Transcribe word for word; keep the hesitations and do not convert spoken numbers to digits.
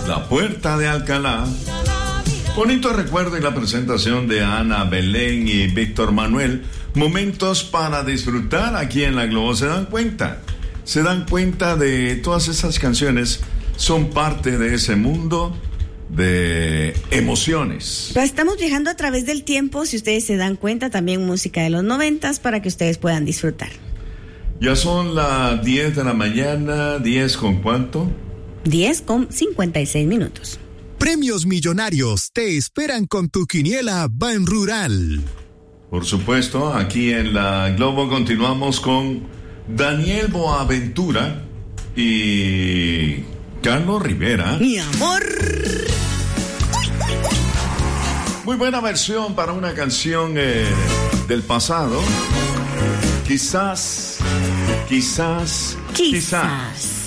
La Puerta de Alcalá. Bonito recuerdo y la presentación de Ana Belén y Víctor Manuel. Momentos para disfrutar aquí en La Globo. ¿Se dan cuenta? ¿Se dan cuenta de todas esas canciones? Son parte de ese mundo de emociones. Pero estamos viajando a través del tiempo, si ustedes se dan cuenta, también música de los noventas para que ustedes puedan disfrutar. Ya son las diez de la mañana. ¿diez con cuánto? diez con cincuenta y seis minutos. Premios millonarios te esperan con tu quiniela Ban Rural. Por supuesto, aquí en La Globo continuamos con Daniel Boaventura y Carlos Rivera. Mi amor. Muy buena versión para una canción eh, del pasado. Quizás, quizás, quizás. Quizás.